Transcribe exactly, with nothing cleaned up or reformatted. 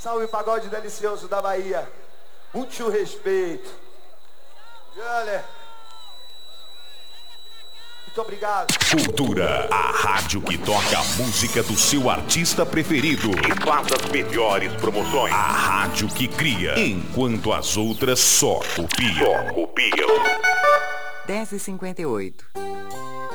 salve pagode delicioso da Bahia. Muito respeito. Olha. Muito obrigado. Cultura, a rádio que toca a música do seu artista preferido e faz as melhores promoções. A rádio que cria, enquanto as outras só copiam. Só copiam. dez e cinquenta e oito.